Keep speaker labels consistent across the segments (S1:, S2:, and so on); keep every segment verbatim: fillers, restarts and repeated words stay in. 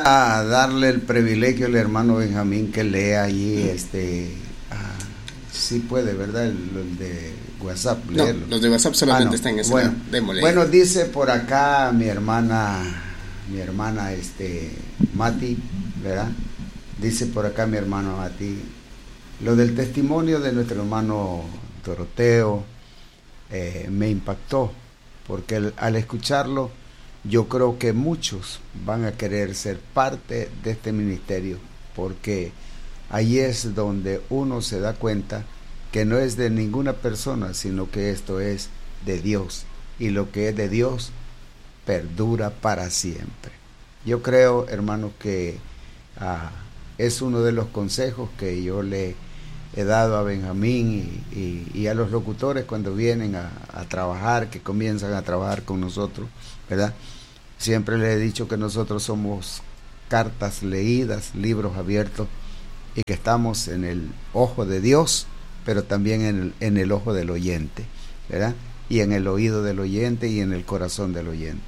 S1: a darle el privilegio al hermano Benjamín que lea allí, este, ah, sí puede, ¿verdad? El, el de WhatsApp,
S2: no,
S1: leerlo.
S2: Los de WhatsApp solamente ah, no. están en ese
S1: bueno,
S2: démosle.
S1: Bueno, dice por acá mi hermana, mi hermana, este, Mati, ¿verdad? Dice por acá mi hermano Mati, lo del testimonio de nuestro hermano Doroteo eh, me impactó, porque el, al escucharlo, yo creo que muchos van a querer ser parte de este ministerio, porque ahí es donde uno se da cuenta que no es de ninguna persona, sino que esto es de Dios, y lo que es de Dios perdura para siempre. Yo creo, hermanos, que ah, es uno de los consejos que yo le he dado a Benjamín y, y, y a los locutores cuando vienen a, a trabajar, que comienzan a trabajar con nosotros, ¿verdad? Siempre les he dicho que nosotros somos cartas leídas, libros abiertos, y que estamos en el ojo de Dios, pero también en el, en el ojo del oyente, ¿verdad? Y en el oído del oyente y en el corazón del oyente.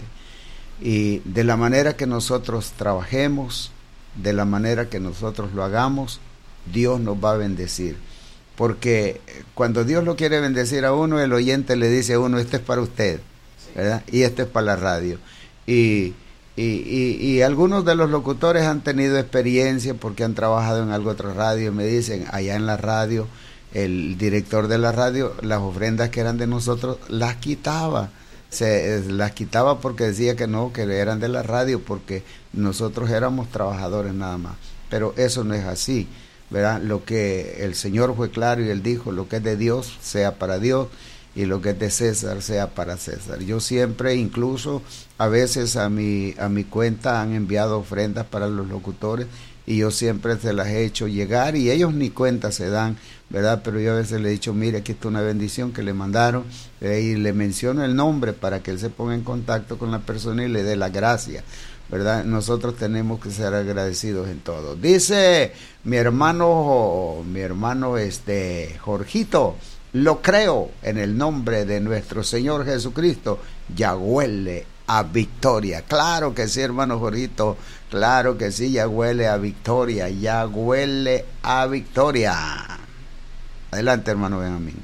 S1: Y de la manera que nosotros trabajemos, de la manera que nosotros lo hagamos, Dios nos va a bendecir. Porque cuando Dios lo quiere bendecir a uno, el oyente le dice a uno, este es para usted, ¿verdad? Y este es para la radio. Y, y, y, y algunos de los locutores han tenido experiencia porque han trabajado en algo otra radio, y me dicen, allá en la radio, el director de la radio, las ofrendas que eran de nosotros, las quitaba. Se las quitaba porque decía que no, que eran de la radio, porque nosotros éramos trabajadores nada más. Pero eso no es así, ¿verdad? Lo que el Señor fue claro y Él dijo, lo que es de Dios sea para Dios, y lo que es de César sea para César. Yo siempre, incluso a veces a mi, a mi cuenta han enviado ofrendas para los locutores, y yo siempre se las he hecho llegar, y ellos ni cuenta se dan, ¿verdad? Pero yo a veces le he dicho, mire, aquí está una bendición que le mandaron, eh, y le menciono el nombre para que él se ponga en contacto con la persona y le dé la gracia, ¿verdad? Nosotros tenemos que ser agradecidos en todo. Dice mi hermano, mi hermano este Jorgito, lo creo en el nombre de nuestro Señor Jesucristo, ya huele a victoria. Claro que sí, hermano Jorgito, claro que sí, ya huele a victoria, ya huele a victoria. Adelante, hermano Benjamín.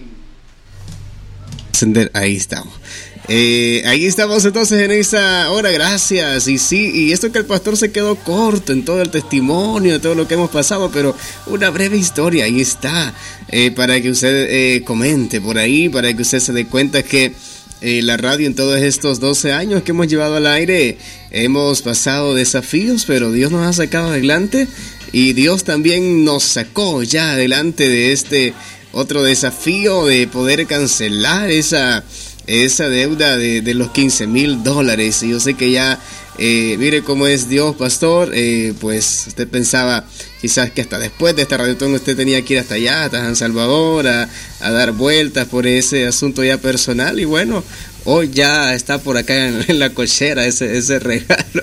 S2: Amén. Ahí estamos. Eh, ahí estamos entonces en esa hora, gracias. Y sí, y esto que el pastor se quedó corto en todo el testimonio, de todo lo que hemos pasado, pero una breve historia, ahí está, eh, para que usted eh, comente por ahí, para que usted se dé cuenta que Eh, la radio en todos estos doce años que hemos llevado al aire, hemos pasado desafíos, pero Dios nos ha sacado adelante, y Dios también nos sacó ya adelante de este otro desafío de poder cancelar esa, esa deuda de, de los quince mil dólares. Y yo sé que ya, eh, mire cómo es Dios, pastor, eh, pues usted pensaba quizás que hasta después de esta radiotón usted tenía que ir hasta allá, hasta San Salvador, a, a dar vueltas por ese asunto ya personal, y bueno, hoy ya está por acá en, en la cochera ese, ese regalo,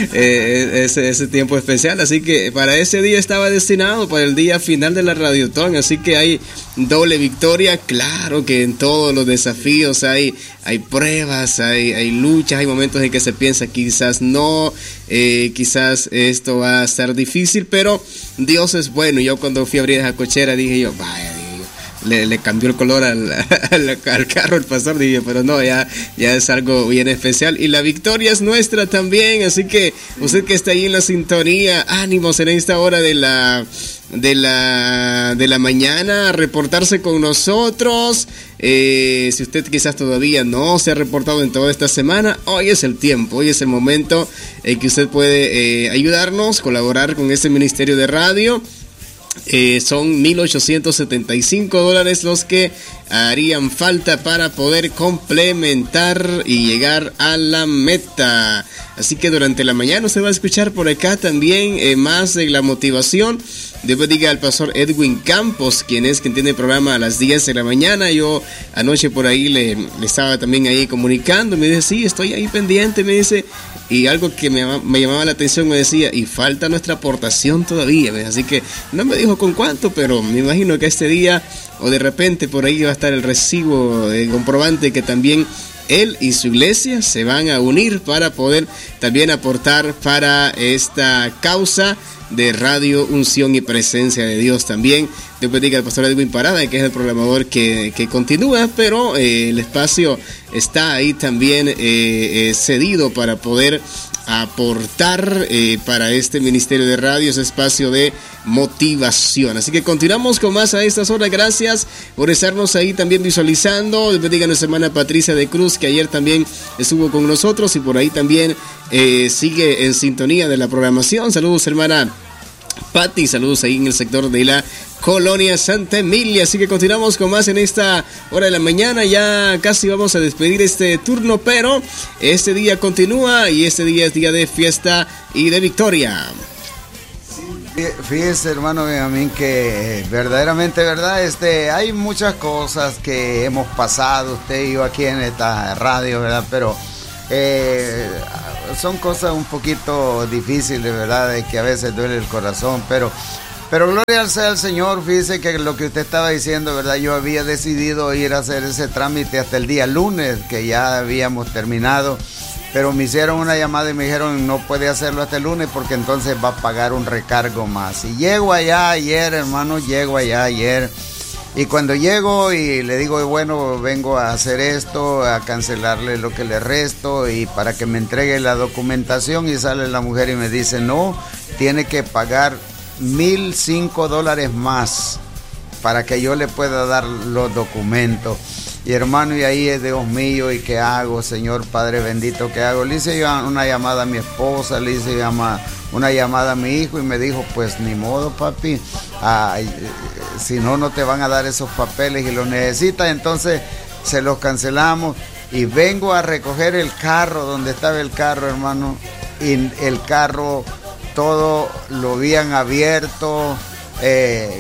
S2: eh, ese, ese tiempo especial, así que para ese día estaba destinado, para el día final de la radiotón, así que hay doble victoria. Claro que en todos los desafíos hay, hay pruebas, hay, hay luchas, hay momentos en que se piensa quizás no, eh, quizás esto va a ser difícil, pero Dios es bueno. Yo cuando fui a abrir esa cochera dije yo, vaya, le, le cambió el color al, al, al carro el pastor, dije, pero no, ya, ya es algo bien especial, y la victoria es nuestra también. Así que usted que está ahí en la sintonía, ánimos en esta hora de la de la de la mañana, a reportarse con nosotros. Eh, si usted quizás todavía no se ha reportado en toda esta semana, hoy es el tiempo, hoy es el momento en que usted puede eh, ayudarnos, colaborar con este ministerio de radio. Eh, son mil ochocientos setenta y cinco dólares los que harían falta para poder complementar y llegar a la meta. Así que durante la mañana usted va a escuchar por acá también eh, más de la motivación. Dios bendiga al pastor Edwin Campos, quien es quien tiene el programa a las diez de la mañana. Yo anoche por ahí le, le estaba también ahí comunicando, me dice, sí, estoy ahí pendiente, me dice, y algo que me, me llamaba la atención, me decía, y falta nuestra aportación todavía, ¿ves? Así que no me dijo con cuánto, pero me imagino que este día o de repente por ahí va a estar el recibo, el comprobante que también él y su iglesia se van a unir para poder también aportar para esta causa de Radio Unción y Presencia de Dios también. Dios bendiga al pastor Edwin Parada, que es el programador que, que continúa, pero eh, el espacio está ahí también eh, eh, cedido para poder aportar eh, para este ministerio de radio, ese espacio de motivación. Así que continuamos con más a estas horas. Gracias por estarnos ahí también visualizando. Dios bendiga a nuestra hermana Patricia de Cruz, que ayer también estuvo con nosotros y por ahí también eh, sigue en sintonía de la programación. Saludos, hermana Pati, saludos ahí en el sector de la Colonia Santa Emilia. Así que continuamos con más en esta hora de la mañana. Ya casi vamos a despedir este turno, pero este día continúa y este día es día de fiesta y de victoria.
S1: Fíjese, hermano Benjamín, que verdaderamente, verdad, este, hay muchas cosas que hemos pasado, usted y yo aquí en esta radio, verdad, pero eh, son cosas un poquito difíciles, verdad, de que a veces duele el corazón, pero Pero gloria sea al Señor. Fíjese que lo que usted estaba diciendo, ¿verdad? Yo había decidido ir a hacer ese trámite hasta el día lunes, que ya habíamos terminado, pero me hicieron una llamada y me dijeron no puede hacerlo hasta el lunes porque entonces va a pagar un recargo más. Y llego allá ayer, hermano, llego allá ayer. Y cuando llego y le digo, bueno, vengo a hacer esto, a cancelarle lo que le resto y para que me entregue la documentación, y sale la mujer y me dice, no, tiene que pagar mil cinco dólares más para que yo le pueda dar los documentos. Y hermano, y ahí es Dios mío, ¿y qué hago, Señor Padre bendito? ¿Qué hago? Le hice yo una llamada a mi esposa, le hice una llamada a mi hijo y me dijo, pues ni modo, papi, ay, si no, no te van a dar esos papeles y los necesitas. Entonces se los cancelamos y vengo a recoger el carro, donde estaba el carro, hermano, y el carro todo lo habían abierto, eh,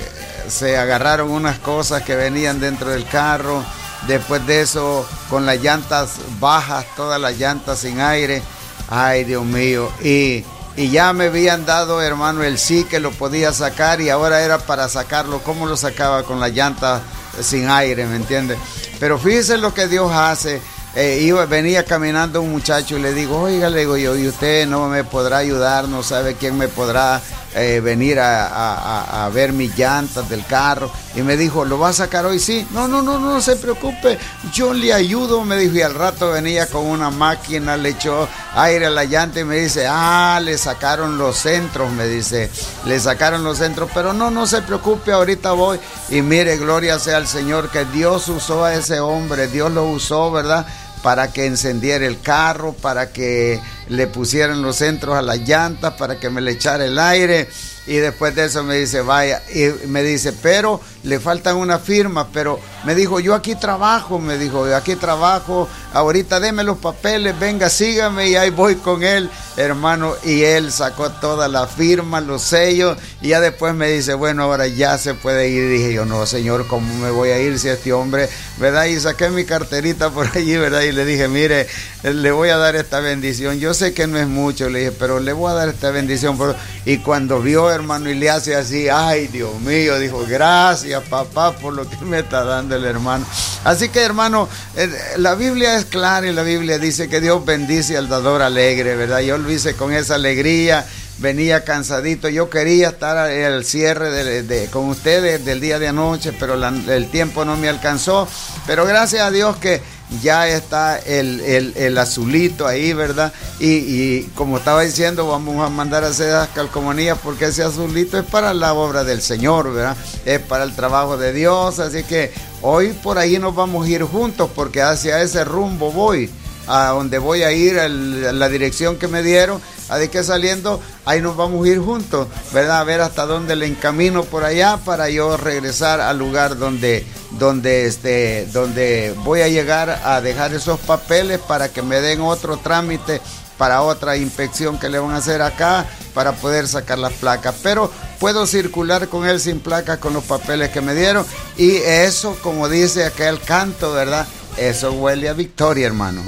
S1: se agarraron unas cosas que venían dentro del carro. Después de eso, con las llantas bajas, todas las llantas sin aire. Ay, Dios mío. Y, y ya me habían dado, hermano, el sí que lo podía sacar, y ahora era para sacarlo. ¿Cómo lo sacaba con las llantas sin aire? ¿Me entiende? Pero fíjese lo que Dios hace. Eh, iba, venía caminando un muchacho y le digo, oiga, le digo yo, y usted no me podrá ayudar, no sabe quién me podrá eh, venir a, a, a ver mis llantas del carro. Y me dijo, ¿lo va a sacar hoy? Sí. No, no, no, no, no se preocupe, yo le ayudo, me dijo. Y al rato venía con una máquina, le echó aire a la llanta y me dice, ah, le sacaron los centros, me dice, le sacaron los centros, pero no, no se preocupe, ahorita voy. Y mire, gloria sea al Señor, que Dios usó a ese hombre, Dios lo usó, ¿verdad?, para que encendiera el carro, para que le pusieran los centros a las llantas, para que me le echara el aire. Y después de eso me dice, vaya, y me dice, pero le faltan unas firmas, pero me dijo, yo aquí trabajo, me dijo, yo aquí trabajo, ahorita deme los papeles, venga, sígame, y ahí voy con él, hermano, y él sacó todas las firmas, los sellos, y ya después me dice, bueno, ahora ya se puede ir. Y dije yo, no, Señor, ¿cómo me voy a ir si este hombre, verdad? Y saqué mi carterita por allí, verdad, y le dije, mire, le voy a dar esta bendición, yo sé que no es mucho, le dije, pero le voy a dar esta bendición. Y cuando vio, hermano, y le hace así, ay, Dios mío, dijo, gracias, papá, por lo que me está dando el hermano. Así que, hermano, la Biblia es clara, y la Biblia dice que Dios bendice al dador alegre, ¿verdad? Yo lo hice con esa alegría, venía cansadito, yo quería estar al cierre de, de, con ustedes del día de anoche, pero la, el tiempo no me alcanzó, pero gracias a Dios que ya está el, el, el azulito ahí, ¿verdad? Y, y como estaba diciendo, vamos a mandar a hacer las calcomanías, porque ese azulito es para la obra del Señor, ¿verdad? Es para el trabajo de Dios. Así que hoy por ahí nos vamos a ir juntos, porque hacia ese rumbo voy, a donde voy a ir, a la dirección que me dieron. Así que saliendo, ahí nos vamos a ir juntos, ¿verdad? A ver hasta dónde le encamino por allá, para yo regresar al lugar donde, donde, este, donde voy a llegar a dejar esos papeles, para que me den otro trámite para otra inspección que le van a hacer acá, para poder sacar las placas. Pero puedo circular con él sin placas, con los papeles que me dieron. Y eso, como dice aquel canto, ¿verdad? Eso huele a victoria, hermano.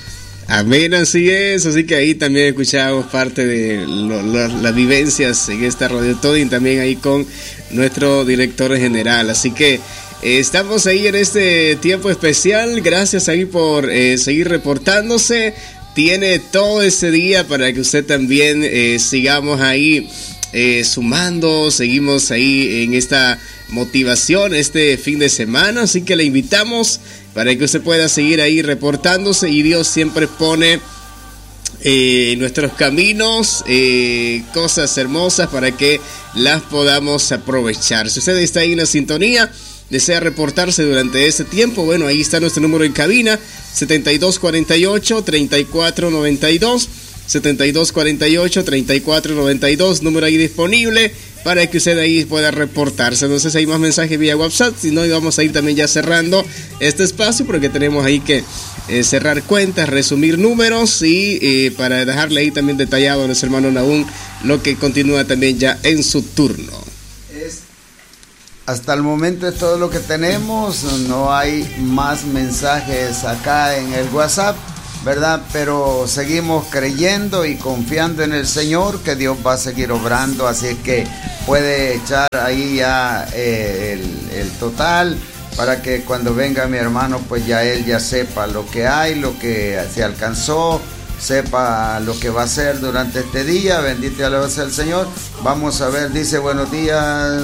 S2: Amén, así es. Así que ahí también escuchamos parte de lo, lo, las vivencias en esta Radio Todo, y también ahí con nuestro director general. Así que Estamos ahí en este tiempo especial. Gracias ahí por eh, seguir reportándose. Tiene todo ese día para que usted también eh, sigamos ahí eh, sumando. Seguimos ahí en esta motivación este fin de semana. Así que le invitamos para que usted pueda seguir ahí reportándose. Y Dios siempre pone Eh, nuestros caminos, eh, cosas hermosas para que las podamos aprovechar. Si usted está ahí en la sintonía, desea reportarse durante ese tiempo, bueno, ahí está nuestro número en cabina, setenta y dos cuarenta y ocho, treinta y cuatro noventa y dos, setenta y dos cuarenta y ocho, treinta y cuatro noventa y dos, número ahí disponible para que usted ahí pueda reportarse. No sé si hay más mensajes vía WhatsApp, si no, vamos a ir también ya cerrando este espacio porque tenemos ahí que eh, cerrar cuentas, resumir números y eh, para dejarle ahí también detallado a nuestro hermano Nahum lo que continúa también ya en su turno.
S1: Es, hasta el momento es todo lo que tenemos, no hay más mensajes acá en el WhatsApp, ¿verdad? Pero seguimos creyendo y confiando en el Señor, que Dios va a seguir obrando, así es que puede echar ahí ya eh, el, el total, para que cuando venga mi hermano, pues ya él ya sepa lo que hay, lo que se alcanzó, sepa lo que va a hacer durante este día. Bendito y alabado sea el Señor. Vamos a ver, dice buenos días,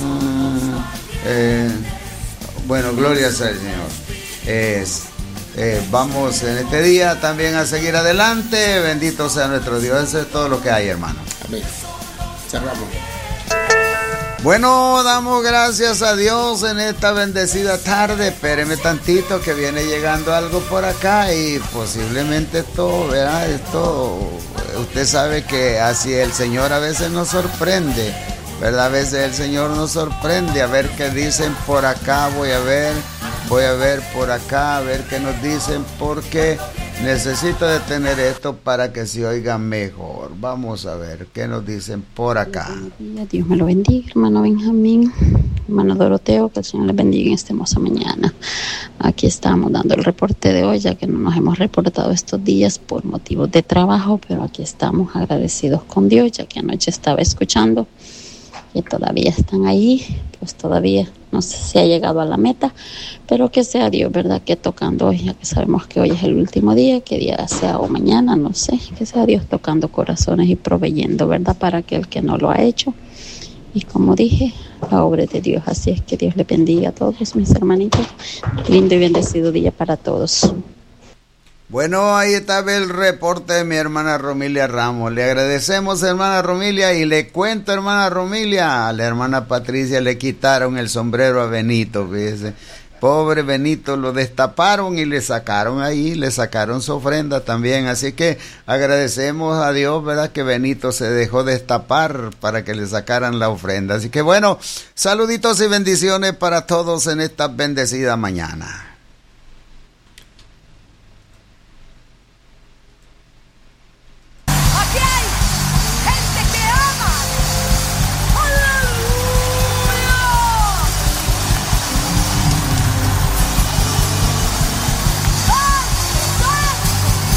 S1: eh, bueno, gloria sea el Señor. Es Eh, vamos en este día también a seguir adelante. Bendito sea nuestro Dios. Eso es todo lo que hay, hermano.
S2: Amén. Cerramos.
S1: Bueno, damos gracias a Dios en esta bendecida tarde. Espéreme tantito que viene llegando algo por acá y posiblemente esto, ¿verdad? Esto, usted sabe que así el Señor a veces nos sorprende, ¿verdad? A veces el Señor nos sorprende. A ver qué dicen por acá, voy a ver. Voy a ver por acá, a ver qué nos dicen, porque necesito de tener esto para que se oiga mejor. Vamos a ver qué nos dicen por acá.
S3: Dios me lo bendiga, hermano Benjamín, hermano Doroteo, que el Señor les bendiga en esta hermosa mañana. Aquí estamos dando el reporte de hoy, ya que no nos hemos reportado estos días por motivos de trabajo, pero aquí estamos agradecidos con Dios, ya que anoche estaba escuchando que todavía están ahí, pues todavía no sé si ha llegado a la meta, pero que sea Dios, ¿verdad? Que tocando hoy, ya que sabemos que hoy es el último día, que día sea o mañana, no sé, que sea Dios tocando corazones y proveyendo, ¿verdad? Para aquel que no lo ha hecho. Y como dije, la obra de Dios, así es que Dios le bendiga a todos mis hermanitos. Lindo y bendecido día para todos.
S1: Bueno, ahí está el reporte de mi hermana Romilia Ramos. Le agradecemos, hermana Romilia, y le cuento, hermana Romilia, a la hermana Patricia le quitaron el sombrero a Benito, fíjese. Pobre Benito, lo destaparon y le sacaron ahí, le sacaron su ofrenda también. Así que agradecemos a Dios, ¿verdad?, que Benito se dejó destapar para que le sacaran la ofrenda. Así que bueno, saluditos y bendiciones para todos en esta bendecida mañana.